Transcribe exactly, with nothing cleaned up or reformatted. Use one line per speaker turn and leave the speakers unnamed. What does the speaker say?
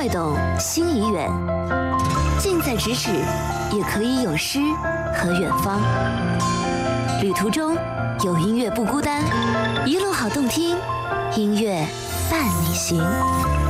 会懂，心已远。近在咫尺，也可以有诗和远方。旅途中有音乐不孤单，一路好动听，音乐伴你行。